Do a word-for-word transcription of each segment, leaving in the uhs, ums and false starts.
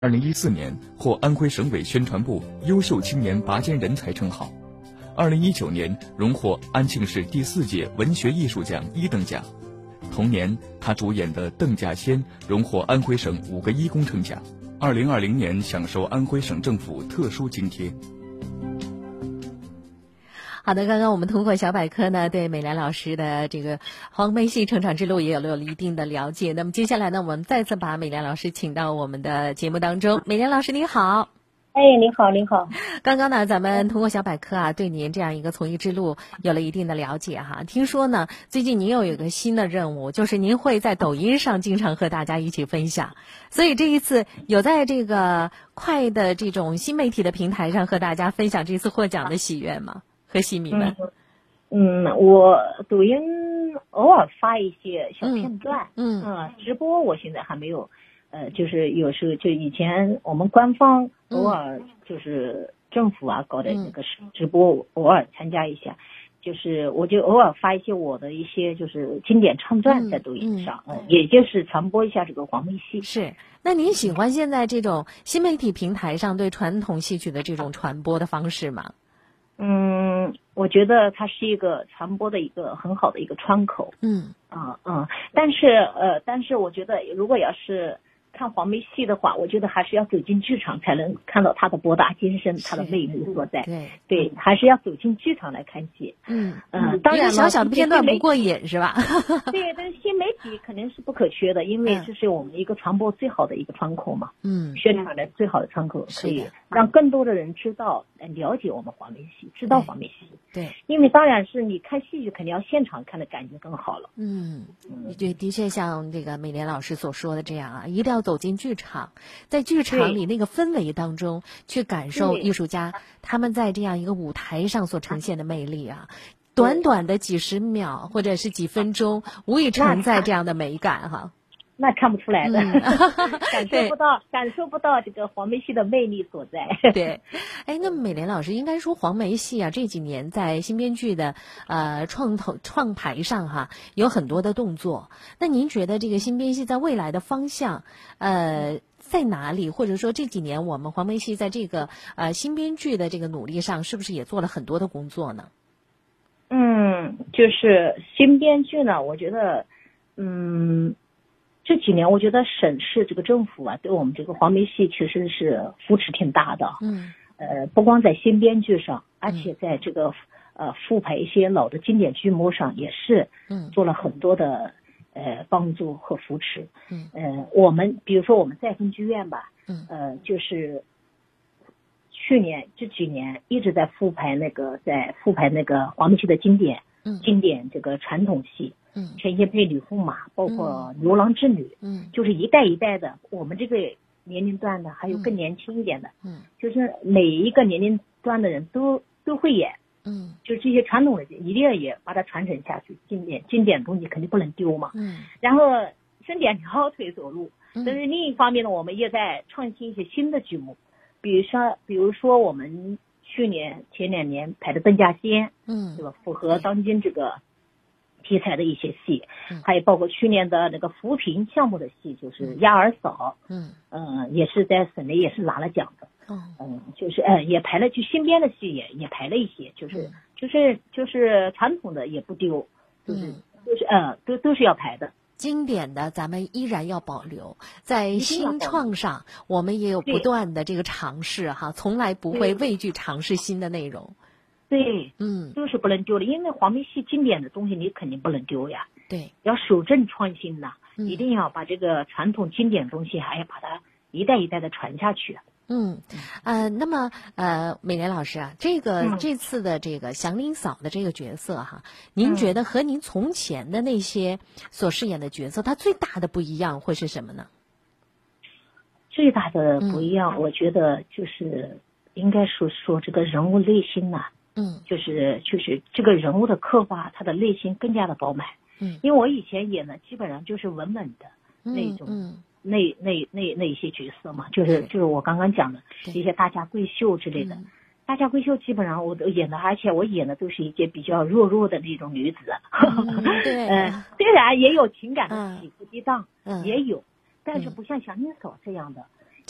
二零一四年获安徽省委宣传部优秀青年拔尖人才称号。二零一九年荣获安庆市第四届文学艺术奖一等奖。同年，他主演的《邓稼先》荣获安徽省五个一工程奖。二零二零年享受安徽省政府特殊津贴。 好的，刚刚我们通过小百科呢，对美莲老师的这个黄梅戏成长之路也有了一定的了解。那么接下来呢，我们再次把美莲老师请到我们的节目当中。美莲老师你好。 哎，你好，你好。 刚刚呢，咱们通过小百科啊，对您这样一个从艺之路有了一定的了解哈。听说呢，最近您又有个新的任务，就是您会在抖音上经常和大家一起分享。所以这一次有在这个快的这种新媒体的平台上和大家分享这次获奖的喜悦吗？和戏迷们。 嗯，嗯我抖音偶尔发一些小片段， 嗯， 嗯、呃，直播我现在还没有。呃，就是有时候就以前我们官方偶尔就是政府啊搞的那个直播，偶尔参加一下，就是我就偶尔发一些我的一些就是经典唱段在抖音上，嗯，也就是传播一下这个黄梅戏。 是，那您喜欢现在这种新媒体平台上对传统戏曲的这种传播的方式吗？ 嗯，我觉得它是一个传播的一个很好的一个窗口。 嗯嗯嗯，但是呃，但是我觉得如果要是看黄梅戏的话，我觉得还是要走进剧场才能看到它的博大精深，它的魅力所在。 对对，还是要走进剧场来看戏。 嗯嗯，当然了， 小小的片段不过瘾是吧？ 对，但是新媒体肯定是不可缺的，因为这是我们一个传播最好的一个窗口嘛。 嗯， 宣传的最好的窗口，可以让更多的人知道、了解我们黄梅戏，知道黄梅戏。 对， 因为当然是你看戏剧肯定要现场看的感觉更好了。 嗯，对，的确像这个美莲老师所说的这样啊，一定要走进剧场，在剧场里那个氛围当中去感受艺术家他们在这样一个舞台上所呈现的魅力啊。短短的几十秒或者是几分钟，无以承载这样的美感哈。 那看不出来的， 嗯、 感受不到，感受不到这个黄梅戏的魅力所在。 对，哎，那美莲老师应该说黄梅戏啊，这几年在新编剧的呃创投创排上哈，有很多的动作。那您觉得这个新编戏在未来的方向，呃，在哪里？或者说这几年我们黄梅戏在这个呃新编剧的这个努力上，是不是也做了很多的工作呢？ 嗯，就是新编剧呢，我觉得，嗯。这几年，我觉得省市这个政府啊，对我们这个黄梅戏其实是扶持挺大的。 嗯， 呃，不光在新编剧上，而且在这个呃复排一些老的经典剧目上，也是嗯做了很多的呃帮助和扶持。 嗯， 呃，我们比如说我们再丰剧院吧， 嗯，呃， 就是去年这几年一直在复排那个在复排那个黄梅戏的经典，嗯，经典这个传统戏。嗯，前些配吕驸马，包括牛郎织女，嗯，就是一代一代的，我们这个年龄段的，还有更年轻一点的，嗯，就是每一个年龄段的人都都会演，嗯，就是这些传统的一定要也把它传承下去，经典经典的东西肯定不能丢嘛，嗯，然后伸点条腿走路，但是另一方面呢，我们也在创新一些新的剧目，比如说比如说我们去年前两年排的《邓稼先》，嗯，对吧？符合当今这个题材的一些戏，还有包括去年的那个扶贫项目的戏，就是《鸭儿嫂》，嗯嗯、呃，也是在省内也是拿了奖的，嗯嗯，就是呃也排了，就新编的戏也也排了一些，就是、嗯、就是就是传统的也不丢，就是、嗯、就是呃都都是要排的。 经典的咱们依然要保留，在新创上我们也有不断的这个尝试哈，从来不会畏惧尝试新的内容。 对，嗯，就是不能丢的，因为黄梅戏经典的东西你肯定不能丢呀。 对， 要守正创新呐、嗯，一定要把这个传统经典的东西还要把它一代一代的传下去。 嗯，呃，那么呃，美莲老师啊，这个、嗯、这次的这个祥林嫂的这个角色哈，您觉得和您从前的那些所饰演的角色，它最大的不一样会是什么呢？ 最大的不一样，嗯、我觉得就是应该说说这个人物内心呐、啊。嗯，就是就是这个人物的刻画，他的内心更加的饱满。嗯，因为我以前演的基本上就是文本的那种，嗯，嗯那那那那一些角色嘛，就是就是我刚刚讲的一些大家闺秀之类的。嗯、大家闺秀基本上我都演的，而且我演的都是一些比较弱弱的那种女子。 嗯，对， 呃，虽然也有情感的起伏激荡， 嗯， 也有，但是不像祥林嫂这样的。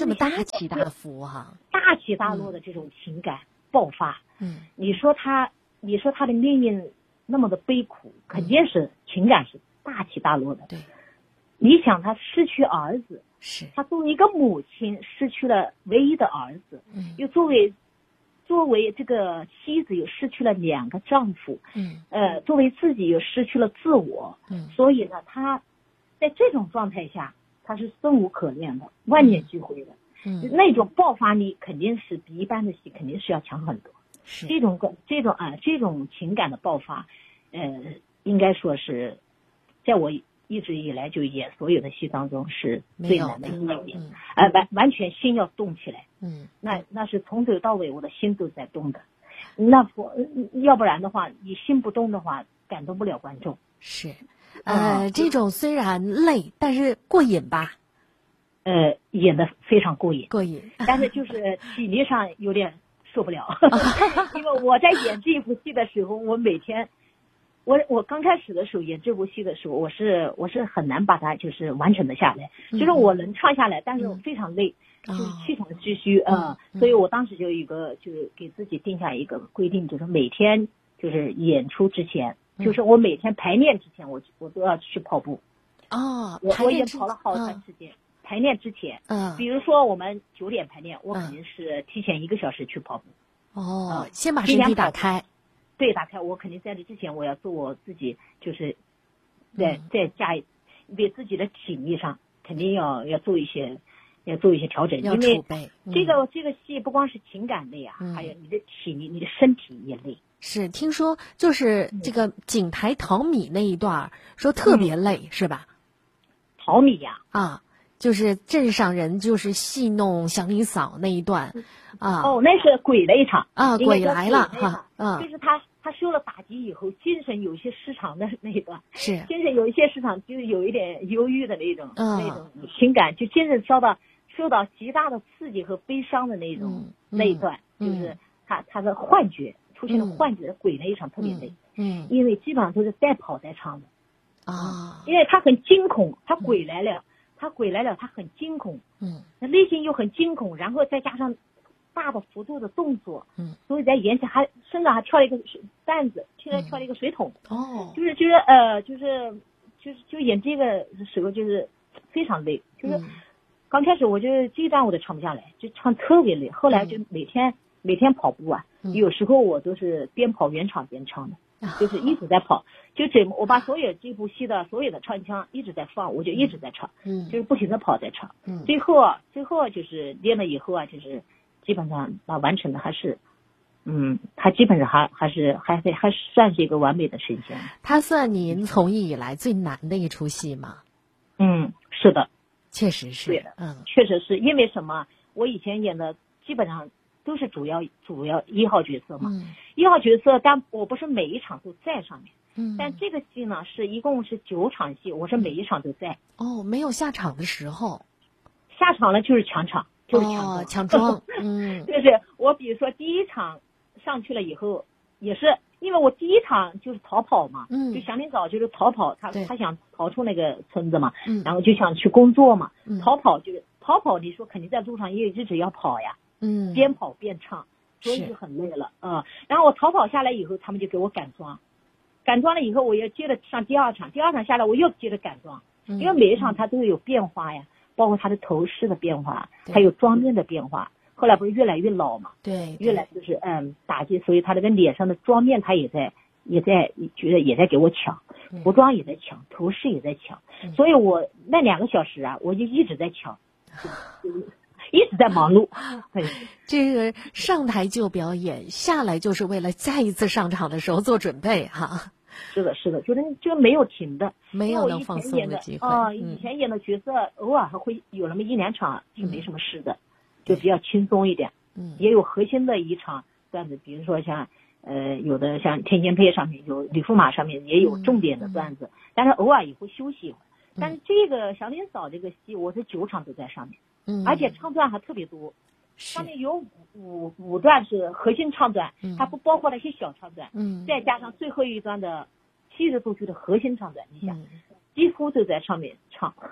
这么大起大伏哈、啊， 大起大落的这种情感爆发。 嗯， 你说他，你说他的命运那么的悲苦，肯定是情感是大起大落的。 对， 你想他失去儿子， 是他作为一个母亲失去了唯一的儿子， 嗯， 又作为作为这个妻子又失去了两个丈夫， 嗯， 呃，作为自己又失去了自我， 嗯， 所以呢，他在这种状态下，他是生无可恋的，万念俱灰的。 嗯， 那种爆发力肯定是比一般的戏肯定是要强很多。 是这种这种啊、呃、这种情感的爆发，呃，应该说是在我一直以来就演所有的戏当中是最难的一点， 嗯、 呃，完完全心要动起来。 嗯， 那那是从头到尾我的心都在动的，那不要不然的话，你心不动的话，感动不了观众。 是，呃，嗯、这种虽然累，但是过瘾吧？ 呃，演得非常过瘾， 过瘾， 但是就是体力上有点受不了，因为我在演这部戏的时候，我每天，我我刚开始的时候演这部戏的时候，我是我是很难把它就是完成的下来，嗯、就是我能唱下来，但是我非常累，嗯、就是气喘吁吁啊、嗯，所以我当时就有一个就是给自己定下一个规定，就是每天就是演出之前，嗯、就是我每天排练之前，我我都要去跑步。 哦， 我我也跑了好长时间。嗯排练之前， 嗯， 比如说我们九点排练，我肯定是提前一个小时去跑步。 哦，嗯、先把身体打开。 对，打开。我肯定在这之前，我要做我自己，就是在、嗯、在加为自己的体力上，肯定要要做一些要做一些调整， 要储备。 因为这个、嗯、这个戏不光是情感累啊，嗯、还有你的体力，你的身体也累。 是，听说就是这个井台淘米那一段，嗯、说特别累，是吧？ 淘米呀、 啊。啊就是镇上人就是戏弄祥林嫂那一段，啊哦，那是鬼了一场啊，鬼来了哈， 嗯，就是他他受了打击以后，精神有些失常的那一段， 是精神有一些失常，就是有一点忧郁的那种、 嗯、 那种情感，就精神受到受到极大的刺激和悲伤的那种、 嗯、 那一段， 嗯、 就是他他的幻觉出现了幻觉，鬼了一场特别累， 嗯， 因为基本上都是带跑带唱的啊， 因为他很惊恐，他鬼来了。他鬼来了，他很惊恐， 嗯， 那内心又很惊恐，然后再加上大的幅度的动作， 嗯， 所以在演起还身上还跳了一个担子，现在跳了一个水桶， 哦， 就是就是呃就是就是就演这个时候就是非常累，就是刚开始我就这一段我都唱不下来，就唱特别累，后来就每天、嗯、每天跑步啊、嗯，有时候我都是边跑原场边唱的。就是一直在跑，就这我把所有这部戏的所有的唱腔一直在放，我就一直在唱， 嗯， 就是不停的跑在唱， 嗯， 最后啊，最后就是练了以后啊，就是基本上啊完成的还是，嗯，他基本上还还是还还还算是一个完美的呈现。 他算您从艺以来最难的一出戏吗？ 嗯，是的， 确实是， 对的， 嗯， 确实是因为什么？我以前演的基本上。都是主要主要一号角色嘛， 嗯、 一号角色，但我不是每一场都在上面， 嗯， 但这个戏呢是一共是九场戏，我是每一场都在。 哦，没有下场的时候， 下场了就是强场，就是强装， 哦、强装，嗯， 就是我比如说第一场上去了以后，也是因为我第一场就是逃跑嘛， 嗯， 就祥林嫂就是逃跑，他他想逃出那个村子嘛， 嗯， 然后就想去工作嘛， 嗯， 逃跑就是逃跑，你说肯定在路上也一直要跑呀。 嗯， 边跑边唱，所以就很累了啊、呃。然后我逃跑下来以后，他们就给我赶妆，赶妆了以后，我又接着上第二场，第二场下来我又接着赶妆， 嗯、 因为每一场它都有变化呀，包括它的头饰的变化，还有妆面的变化。后来不是越来越老嘛， 对， 越来就是嗯打击，所以他这个脸上的妆面他也在也在觉得也在给我抢，服装也在抢，头饰也在抢， 嗯、 所以我那两个小时啊，我就一直在抢。一直在忙碌， 这个上台就表演，下来就是为了下一次上场的时候做准备哈。 是的，是的，就是就没有停的， 没有能放松的机会啊、呃。以前演的角色，嗯、偶尔还会有那么一两场是没什么事的，嗯、就比较轻松一点。 嗯， 也有核心的一场段子，比如说像呃有的像《天仙配》上面有吕驸马上面也有重点的段子，嗯、但是偶尔也会休息一会儿。但是这个祥林嫂这个戏，我是九场都在上面。 嗯， 而且唱段还特别多，上面有五五五段是核心唱段， 嗯、 它不包括那些小唱段， 嗯， 再加上最后一段的七十多句的核心唱段，你想， 嗯、 几乎都在上面唱，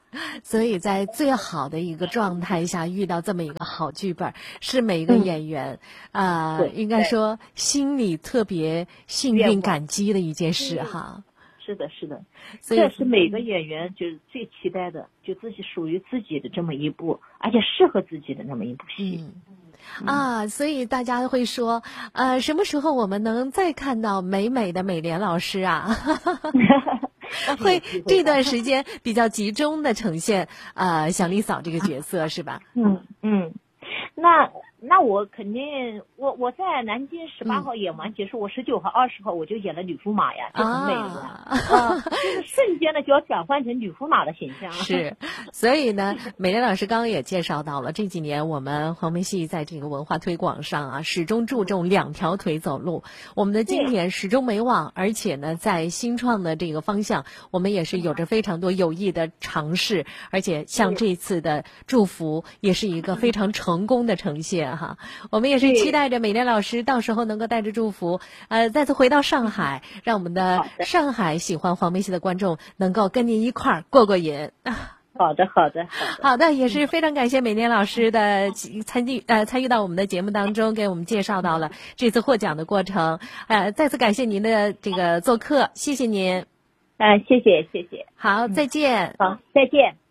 所以在最好的一个状态下遇到这么一个好剧本，是每一个演员啊、嗯呃，应该说心里特别幸运感激的一件事哈。 是的，是的，这是每个演员就是最期待的，就自己属于自己的这么一部，而且适合自己的那么一部戏。 嗯啊，所以大家会说，呃，什么时候我们能再看到美美的美莲老师啊？会这段时间比较集中的呈现呃小丽嫂这个角色是吧？ 嗯嗯，那那我肯定我我在南京十八号演完结束，嗯、我十九号二十号我就演了女驸马呀，就很美了呀，啊，呃、就是瞬间的就要转换成女驸马的形象。 是，所以呢，美莲老师刚刚也介绍到了，这几年我们黄梅戏在这个文化推广上啊，始终注重两条腿走路，我们的经典始终没忘，而且呢，在新创的这个方向，我们也是有着非常多有益的尝试，而且像这次的祝福也是一个非常成功的呈现。哈，我们也是期待着美莲老师到时候能够带着祝福，呃，再次回到上海，让我们的上海喜欢黄梅戏的观众能够跟您一块儿过过瘾。 好的，好的， 好的，也是非常感谢美莲老师的参与，呃，参与到我们的节目当中，给我们介绍到了这次获奖的过程。呃，再次感谢您的这个做客，谢谢您。 嗯、呃，谢谢，谢谢。 好，再见。 好，再见。